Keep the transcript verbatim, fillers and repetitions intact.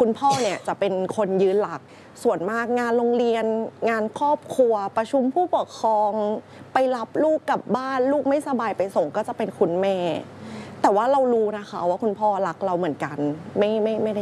คุณพ่อเนี่ยจะเป็นคนยืนหลักส่วนมากงานโรงเรียนงานครอบครัวประชุมผู้ปกครองไปรับลูกกลับบ้านลูกไม่สบายไปส่งก็จะเป็นคุณแม่แต่ว่าเรารู้นะคะว่าคุณพ่อรักเราเหมือนกันไม่ไม่ไม่ได้